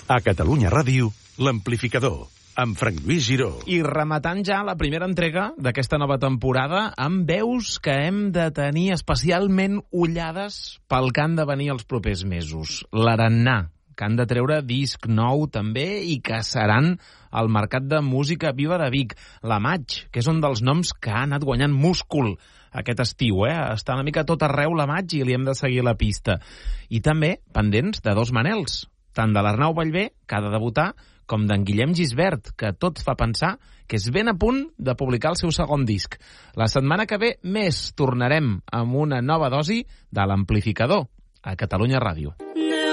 A Catalunya Ràdio, l'Amplificador, amb Frank Lluís Giró. I rematant ja la primera entrega d'aquesta nova temporada amb veus que hem de tenir especialment ullades pel que han de venir els propers mesos. L'Arannà, que han de treure disc nou també i que seran al Mercat de Música Viva de Vic. La Maig, que és un dels noms que ha anat guanyant múscul aquest estiu, Està una mica tot arreu la Maig i li hem de seguir la pista. I també pendents de dos Manels, tant de l'Arnau Ballbé, que ha de debutar, com d'en Guillem Gisbert, que tot fa pensar que és ben a punt de publicar el seu segon disc. La setmana que ve més tornarem amb una nova dosi de l'Amplificador a Catalunya Ràdio.